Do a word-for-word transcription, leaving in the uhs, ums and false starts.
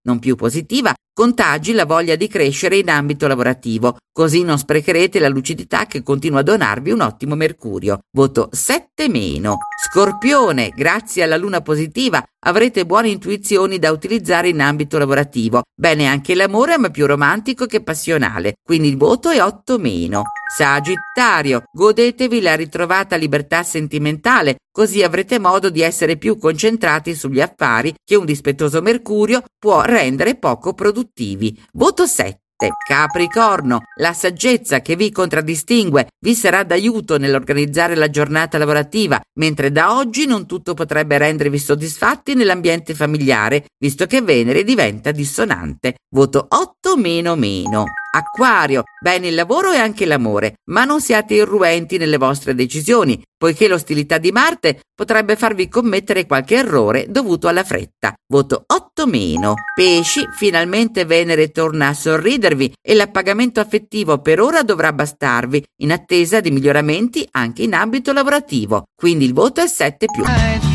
non più positiva, contagi la voglia di crescere in ambito lavorativo, così non sprecherete la lucidità che continua a donarvi un ottimo Mercurio. Voto sette meno. Scorpione, grazie alla luna positiva avrete buone intuizioni da utilizzare in ambito lavorativo. Bene anche l'amore, ma più romantico che passionale, quindi il voto è otto meno. Sagittario, godetevi la ritrovata libertà sentimentale, così avrete modo di essere più concentrati sugli affari che un dispettoso Mercurio può rendere poco produttivi. Voto sette. Capricorno, la saggezza che vi contraddistingue vi sarà d'aiuto nell'organizzare la giornata lavorativa, mentre da oggi non tutto potrebbe rendervi soddisfatti nell'ambiente familiare, visto che Venere diventa dissonante. Voto otto meno meno. Acquario, bene il lavoro e anche l'amore, ma non siate irruenti nelle vostre decisioni, poiché l'ostilità di Marte potrebbe farvi commettere qualche errore dovuto alla fretta. Voto otto meno. Pesci, finalmente Venere torna a sorridervi e l'appagamento affettivo per ora dovrà bastarvi, in attesa di miglioramenti anche in ambito lavorativo. Quindi il voto è sette più.